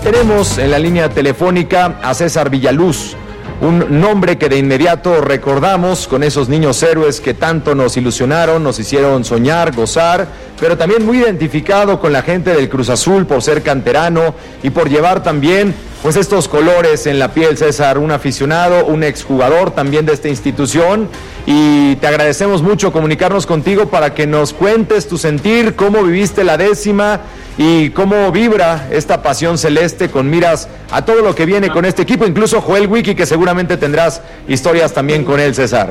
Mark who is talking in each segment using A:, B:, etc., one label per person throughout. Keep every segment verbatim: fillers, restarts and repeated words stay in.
A: tenemos en la línea telefónica a César Villaluz, un nombre que de inmediato recordamos con esos niños héroes que tanto nos ilusionaron, nos hicieron soñar, gozar, pero también muy identificado con la gente del Cruz Azul por ser canterano y por llevar también pues estos colores en la piel. César, un aficionado, un exjugador también de esta institución, y te agradecemos mucho comunicarnos contigo para que nos cuentes tu sentir, cómo viviste la décima y cómo vibra esta pasión celeste con miras a todo lo que viene con este equipo, incluso Joel Wiki, que seguramente tendrás historias también con él, César.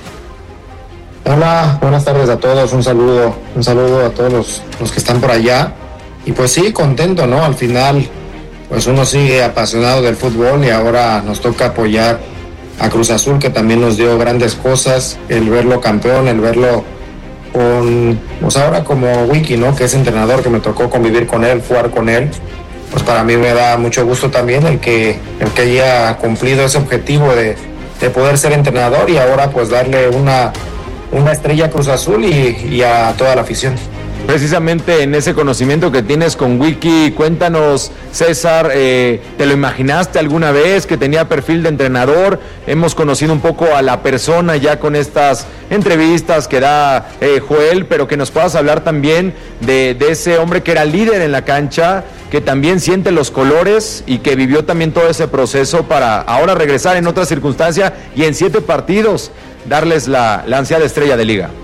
B: Hola, buenas tardes a todos, un saludo, un saludo a todos los, los que están por allá, y pues sí, contento, ¿no? Al final, pues uno sigue apasionado del fútbol y ahora nos toca apoyar a Cruz Azul, que también nos dio grandes cosas, el verlo campeón, el verlo con, pues ahora como Wiki, ¿no? Que es entrenador, que me tocó convivir con él, jugar con él, pues para mí me da mucho gusto también el que, el que haya cumplido ese objetivo de, de poder ser entrenador y ahora pues darle una, una estrella a Cruz Azul y, y a toda la afición.
A: Precisamente en ese conocimiento que tienes con Wiki, cuéntanos, César, eh, ¿te lo imaginaste alguna vez que tenía perfil de entrenador? Hemos conocido un poco a la persona ya con estas entrevistas que da eh, Joel, pero que nos puedas hablar también de, de ese hombre que era líder en la cancha, que también siente los colores y que vivió también todo ese proceso para ahora regresar en otra circunstancia y en siete partidos darles la, la ansiada estrella de liga.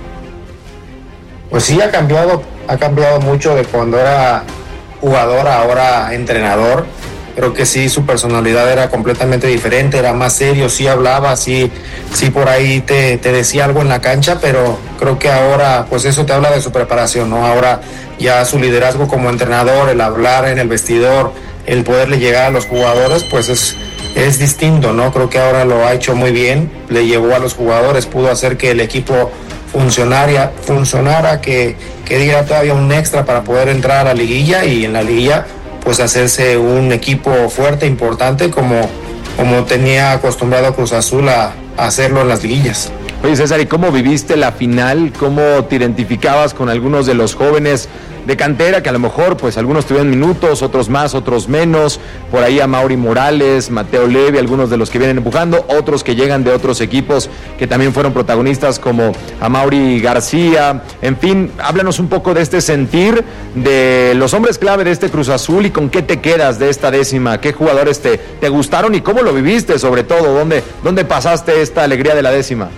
B: Pues sí, ha cambiado, ha cambiado mucho de cuando era jugador a ahora entrenador. Creo que sí, su personalidad era completamente diferente, era más serio, sí hablaba, sí, sí por ahí te, te decía algo en la cancha, pero creo que ahora, pues eso te habla de su preparación, ¿no? Ahora ya su liderazgo como entrenador, el hablar en el vestidor, el poderle llegar a los jugadores, pues es, es distinto, ¿no? Creo que ahora lo ha hecho muy bien, le llevó a los jugadores, pudo hacer que el equipo funcionara, funcionara que, que diera todavía un extra para poder entrar a la liguilla y en la liguilla pues hacerse un equipo fuerte, importante, como, como tenía acostumbrado Cruz Azul a, a hacerlo en las liguillas.
A: Oye, César, ¿y cómo viviste la final? ¿Cómo te identificabas con algunos de los jóvenes de cantera, que a lo mejor pues algunos tuvieron minutos, otros más, otros menos? Por ahí a Mauri Morales, Mateo Levi, algunos de los que vienen empujando, otros que llegan de otros equipos que también fueron protagonistas, como a Mauri García. En fin, háblanos un poco de este sentir de los hombres clave de este Cruz Azul y con qué te quedas de esta décima, qué jugadores te, te gustaron y cómo lo viviste, sobre todo, dónde, dónde pasaste esta alegría de la décima.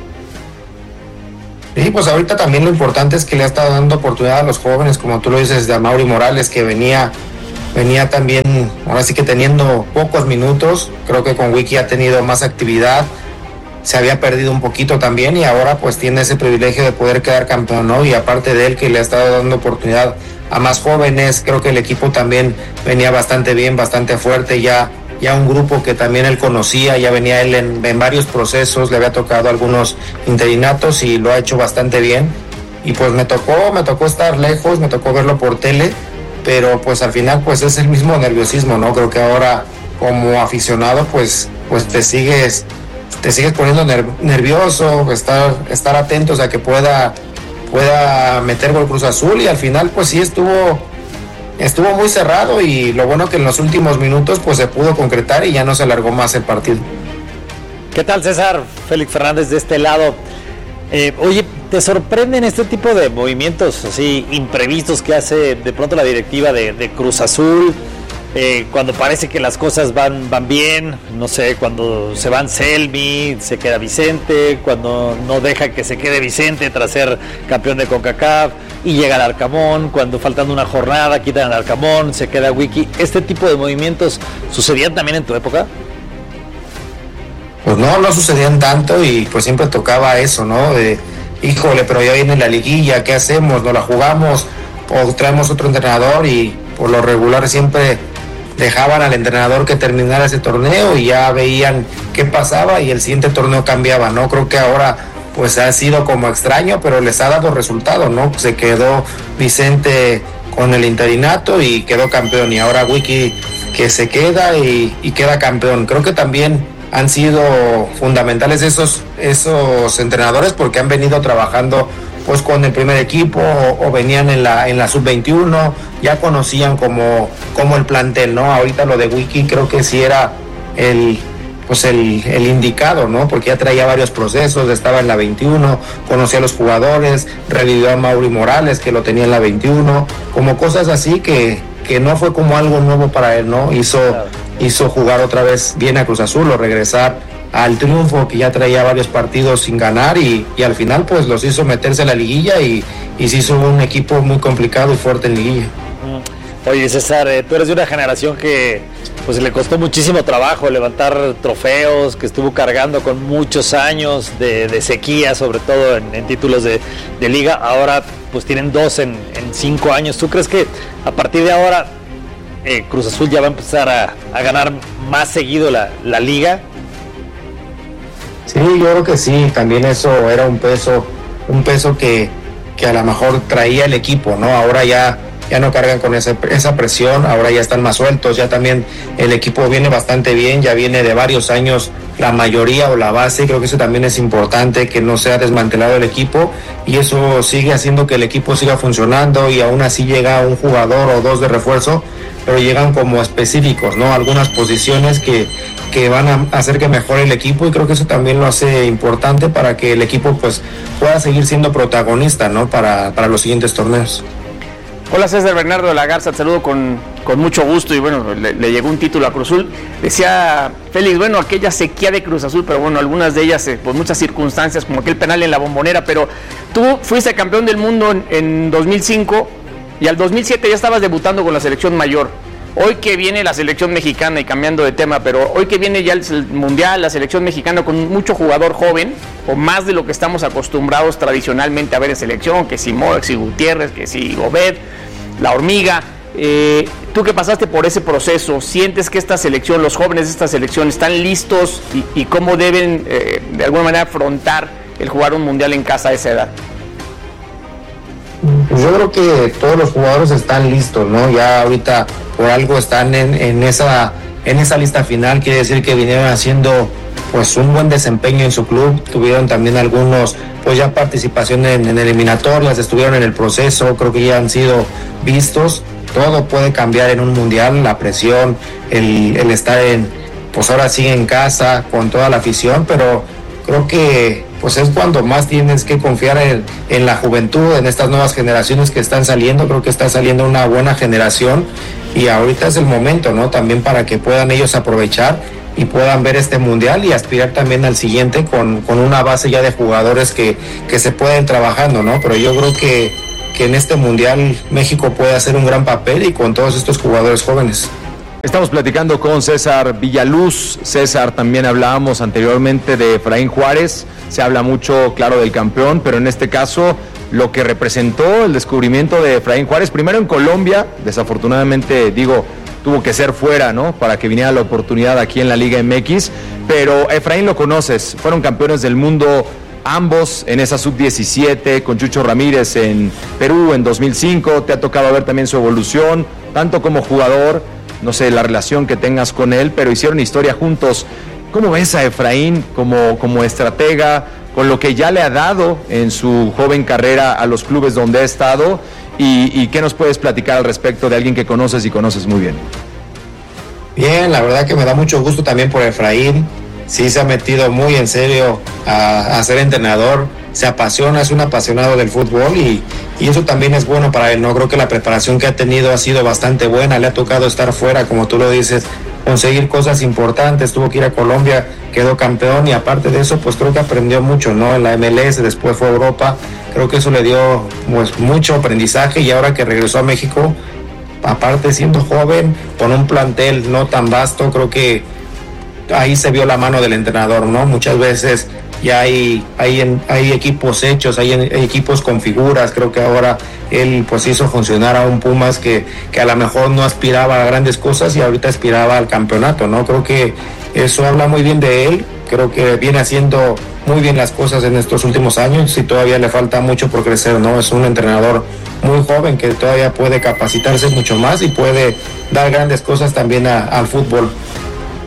B: Sí, pues ahorita también lo importante es que le ha estado dando oportunidad a los jóvenes, como tú lo dices, de Mauri Morales, que venía, venía también, ahora sí que teniendo pocos minutos. Creo que con Wiki ha tenido más actividad, se había perdido un poquito también y ahora pues tiene ese privilegio de poder quedar campeón, ¿no? Y aparte de él, que le ha estado dando oportunidad a más jóvenes, creo que el equipo también venía bastante bien, bastante fuerte, ya ya un grupo que también él conocía, ya venía él en, en varios procesos, le había tocado algunos interinatos y lo ha hecho bastante bien. Y pues me tocó, me tocó estar lejos, me tocó verlo por tele, pero pues al final pues es el mismo nerviosismo, ¿no? Creo que ahora como aficionado pues, pues te sigues, te sigues poniendo ner- nervioso, estar, estar atentos a que pueda, pueda meter gol Cruz Azul, y al final pues sí estuvo... Estuvo muy cerrado y lo bueno que en los últimos minutos pues se pudo concretar y ya no se alargó más el partido.
C: ¿Qué tal, César? Félix Fernández de este lado. Eh, oye, ¿te sorprenden este tipo de movimientos así imprevistos que hace de pronto la directiva de, de Cruz Azul? Eh, cuando parece que las cosas van, van bien, no sé, cuando se van Selmi, se queda Vicente, cuando no deja que se quede Vicente tras ser campeón de CONCACAF y llega el Arcamón, cuando faltando una jornada quitan al Arcamón, se queda Wiki. ¿Este tipo de movimientos sucedían también en tu época?
B: Pues no, no sucedían tanto y pues siempre tocaba eso, ¿no? De, híjole, pero ya viene la liguilla, ¿qué hacemos? ¿No la jugamos? ¿O traemos otro entrenador? Y por lo regular siempre dejaban al entrenador que terminara ese torneo y ya veían qué pasaba y el siguiente torneo cambiaba, ¿no? Creo que ahora pues ha sido como extraño, pero les ha dado resultado, ¿no? Se quedó Vicente con el interinato y quedó campeón, y ahora Wiki que se queda y, y queda campeón. Creo que también han sido fundamentales esos, esos entrenadores porque han venido trabajando pues con el primer equipo o, o venían en la en la sub veintiuno, ya conocían como, como el plantel, ¿no? Ahorita lo de Wiki creo que sí era el pues el, el indicado, ¿no? Porque ya traía varios procesos, estaba en la veintiuno, conocía a los jugadores, revivió a Mauri Morales, que lo tenía en la veintiuno, como cosas así que, que no fue como algo nuevo para él, ¿no? Hizo, claro. hizo jugar otra vez bien a Cruz Azul o regresar al triunfo, que ya traía varios partidos sin ganar y, y al final pues los hizo meterse a la liguilla y, y se hizo un equipo muy complicado y fuerte en liguilla.
C: Oye, César, eh, tú eres de una generación que pues le costó muchísimo trabajo levantar trofeos, que estuvo cargando con muchos años de, de sequía, sobre todo en, en títulos de, de liga. Ahora pues tienen dos en, en cinco años. ¿Tú crees que a partir de ahora eh, Cruz Azul ya va a empezar a, a ganar más seguido la, la liga?
B: Sí, yo creo que sí, también eso era un peso, un peso que, que a lo mejor traía el equipo, ¿no? Ahora ya, ya no cargan con esa, esa presión, ahora ya están más sueltos, ya también el equipo viene bastante bien, ya viene de varios años la mayoría o la base, creo que eso también es importante, que no sea desmantelado el equipo y eso sigue haciendo que el equipo siga funcionando y aún así llega un jugador o dos de refuerzo, pero llegan como específicos, ¿no? Algunas posiciones que, que van a hacer que mejore el equipo y creo que eso también lo hace importante para que el equipo pues pueda seguir siendo protagonista, ¿no? Para, para los siguientes torneos.
D: Hola César, Bernardo de la Garza, te saludo con, con mucho gusto y bueno, le, le llegó un título a Cruz Azul. Decía Félix, bueno, aquella sequía de Cruz Azul, pero bueno, algunas de ellas eh, por muchas circunstancias, como aquel penal en la Bombonera, pero tú fuiste campeón del mundo en, en dos mil cinco y al dos mil siete ya estabas debutando con la selección mayor. Hoy que viene la selección mexicana, y cambiando de tema, pero hoy que viene ya el Mundial, la selección mexicana con mucho jugador joven, o más de lo que estamos acostumbrados tradicionalmente a ver en selección, que si Mox y Gutiérrez, que si Gobet, La Hormiga, eh, tú que pasaste por ese proceso, ¿sientes que esta selección, los jóvenes de esta selección están listos y, y cómo deben eh, de alguna manera afrontar el jugar un Mundial en casa a esa edad?
B: Pues yo creo que todos los jugadores están listos, ¿no? Ya ahorita por algo están en, en esa en esa lista final, quiere decir que vinieron haciendo pues un buen desempeño en su club, tuvieron también algunos pues ya participación en, en eliminatorias, estuvieron en el proceso, creo que ya han sido vistos. Todo puede cambiar en un mundial, la presión, el, el estar en, pues ahora sí en casa con toda la afición, pero creo que pues es cuando más tienes que confiar en, en la juventud, en estas nuevas generaciones que están saliendo. Creo que está saliendo una buena generación y ahorita es el momento, ¿no? También para que puedan ellos aprovechar y puedan ver este mundial y aspirar también al siguiente con, con una base ya de jugadores que, que se pueden trabajando, ¿no? Pero yo creo que, que en este mundial México puede hacer un gran papel y con todos estos jugadores jóvenes.
A: Estamos platicando con César Villaluz. César, también hablábamos anteriormente de Efraín Juárez. Se habla mucho, claro, del campeón, pero en este caso lo que representó el descubrimiento de Efraín Juárez, primero en Colombia, desafortunadamente, digo, tuvo que ser fuera, ¿no? Para que viniera la oportunidad aquí en la Liga M X, pero Efraín lo conoces, fueron campeones del mundo ambos en esa sub diecisiete, con Chucho Ramírez en Perú en dos mil cinco, te ha tocado ver también su evolución, tanto como jugador, no sé, la relación que tengas con él, pero hicieron historia juntos. ¿Cómo ves a Efraín como, como estratega, con lo que ya le ha dado en su joven carrera a los clubes donde ha estado? ¿Y, y qué nos puedes platicar al respecto de alguien que conoces y conoces muy bien?
B: Bien, la verdad que me da mucho gusto también por Efraín. Sí se ha metido muy en serio a, a ser entrenador, se apasiona, es un apasionado del fútbol y, y eso también es bueno para él, ¿no? Creo que la preparación que ha tenido ha sido bastante buena, le ha tocado estar fuera, como tú lo dices, conseguir cosas importantes, tuvo que ir a Colombia, quedó campeón y aparte de eso, pues creo que aprendió mucho, ¿no? En la M L S, después fue a Europa, creo que eso le dio pues mucho aprendizaje y ahora que regresó a México, aparte siendo joven, con un plantel no tan vasto, creo que ahí se vio la mano del entrenador, ¿no? Muchas veces ya hay, hay, hay equipos hechos, hay, hay equipos con figuras, creo que ahora él pues hizo funcionar a un Pumas que, que a lo mejor no aspiraba a grandes cosas y ahorita aspiraba al campeonato, ¿no? Creo que eso habla muy bien de él, creo que viene haciendo muy bien las cosas en estos últimos años y todavía le falta mucho por crecer, ¿no? Es un entrenador muy joven que todavía puede capacitarse mucho más y puede dar grandes cosas también a, al fútbol.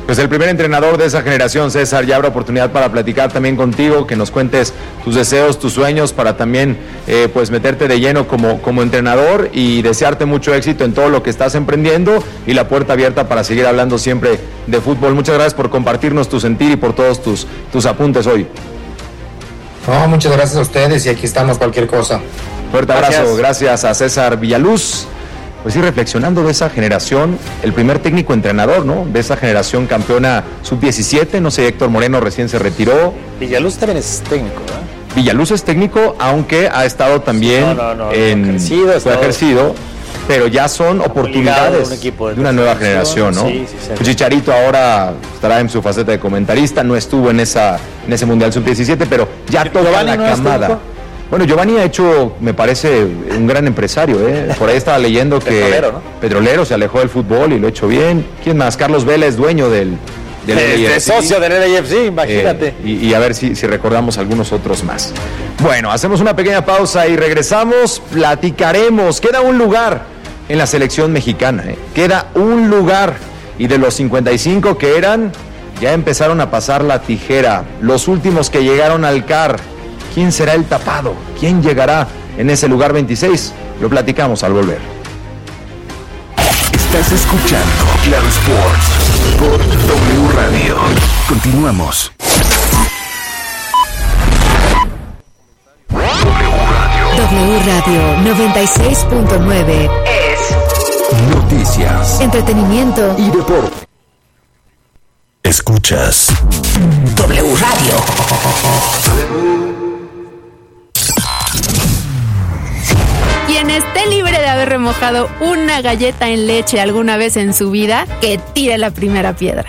A: Pues el primer entrenador de esa generación, César, ya habrá oportunidad para platicar también contigo, que nos cuentes tus deseos, tus sueños, para también eh, pues meterte de lleno como, como entrenador y desearte mucho éxito en todo lo que estás emprendiendo y la puerta abierta para seguir hablando siempre de fútbol. Muchas gracias por compartirnos tu sentir y por todos tus, tus apuntes hoy.
B: No, muchas gracias a ustedes y aquí estamos cualquier cosa.
A: Fuerte abrazo, gracias, gracias a César Villaluz. Pues sí, reflexionando de esa generación, el primer técnico entrenador, ¿no? De esa generación campeona sub diecisiete, no sé, Héctor Moreno recién se retiró.
C: Villaluz también es técnico, ¿eh?
A: Villaluz es técnico, aunque ha estado también
C: sí, no, no, no,
A: en...
C: ejercido,
A: fue estado... ejercido, pero ya son oportunidades
C: un equipo de,
A: de una nueva generación, ¿no?
C: Sí, sí, sí.
A: Chicharito ahora estará en su faceta de comentarista, no estuvo en esa en ese Mundial sub diecisiete, pero ya toda la no camada. Bueno, Giovanni ha hecho, me parece, un gran empresario, ¿eh? Por ahí estaba leyendo que
C: Petrolero, ¿no?
A: Petrolero se alejó del fútbol y lo ha hecho bien. ¿Quién más? Carlos Vela es dueño del... del
C: este socio del L A F C, imagínate.
A: Eh, y, y a ver si, si recordamos algunos otros más. Bueno, hacemos una pequeña pausa y regresamos, platicaremos. Queda un lugar en la selección mexicana, ¿eh? Queda un lugar. Y de los cincuenta y cinco que eran, ya empezaron a pasar la tijera. Los últimos que llegaron al C A R. ¿Quién será el tapado? ¿Quién llegará en ese lugar veintiséis? Lo platicamos al volver.
E: Estás escuchando Claro Sports por W Radio. Continuamos.
F: W Radio noventa y seis punto nueve es
E: noticias,
F: entretenimiento
E: y deporte. Escuchas
F: W Radio. Quien esté libre de haber remojado una galleta en leche alguna vez en su vida, que tire la primera piedra.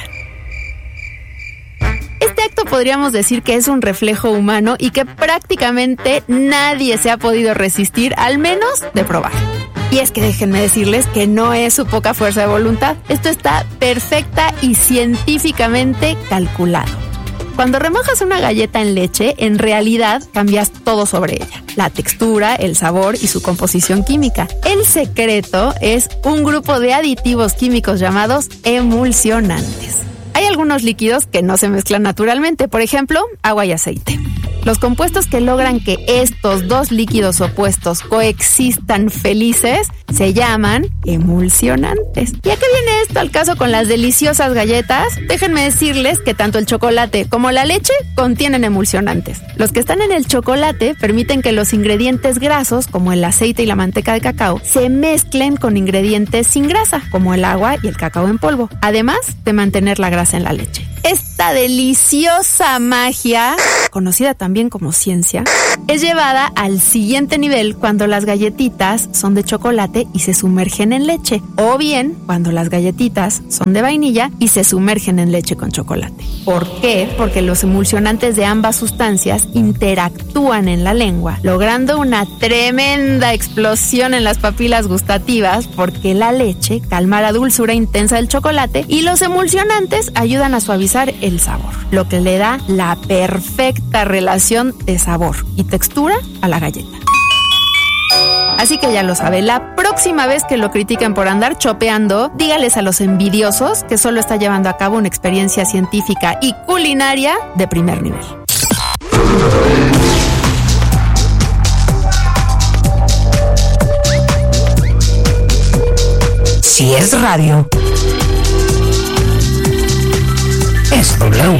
F: Este acto podríamos decir que es un reflejo humano y que prácticamente nadie se ha podido resistir, al menos de probar. Y es que déjenme decirles que no es su poca fuerza de voluntad. Esto está perfecta y científicamente calculado. Cuando remojas una galleta en leche, en realidad cambias todo sobre ella. La textura, el sabor y su composición química. El secreto es un grupo de aditivos químicos llamados emulsionantes. Hay algunos líquidos que no se mezclan naturalmente, por ejemplo, agua y aceite. Los compuestos que logran que estos dos líquidos opuestos coexistan felices se llaman emulsionantes. ¿Y a qué viene esto al caso con las deliciosas galletas? Déjenme decirles que tanto el chocolate como la leche contienen emulsionantes. Los que están en el chocolate permiten que los ingredientes grasos, como el aceite y la manteca de cacao, se mezclen con ingredientes sin grasa, como el agua y el cacao en polvo, además de mantener la grasa en la leche. Esta deliciosa magia, conocida también como ciencia, es llevada al siguiente nivel cuando las galletitas son de chocolate y se sumergen en leche, o bien cuando las galletitas son de vainilla y se sumergen en leche con chocolate. ¿Por qué? Porque los emulsionantes de ambas sustancias interactúan en la lengua, logrando una tremenda explosión en las papilas gustativas, porque la leche calma la dulzura intensa del chocolate y los emulsionantes ayudan a suavizar el sabor, lo que le da la perfecta relación de sabor y textura a la galleta. Así que ya lo sabe, la próxima vez que lo critiquen por andar chopeando, dígales a los envidiosos que solo está llevando a cabo una experiencia científica y culinaria de primer nivel.
G: Si es radio, es W.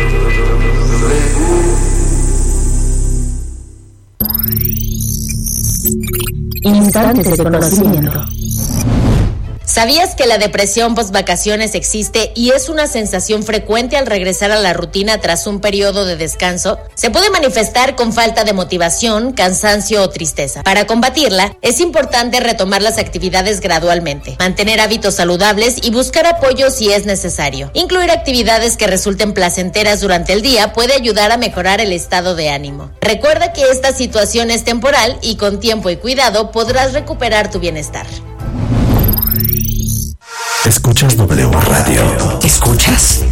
G: Instantes de conocimiento.
H: ¿Sabías que la depresión post-vacaciones existe y es una sensación frecuente al regresar a la rutina tras un periodo de descanso? Se puede manifestar con falta de motivación, cansancio o tristeza. Para combatirla, es importante retomar las actividades gradualmente, mantener hábitos saludables y buscar apoyo si es necesario. Incluir actividades que resulten placenteras durante el día puede ayudar a mejorar el estado de ánimo. Recuerda que esta situación es temporal y con tiempo y cuidado podrás recuperar tu bienestar.
E: Escuchas W Radio.
G: ¿Escuchas?